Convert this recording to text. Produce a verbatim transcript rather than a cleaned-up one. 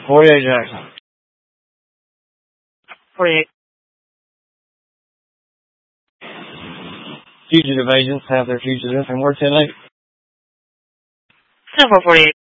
forty-eight, Jackson. forty-eight. Fugitive agents have their fugitives, and we're ten eight. ten four forty-eight.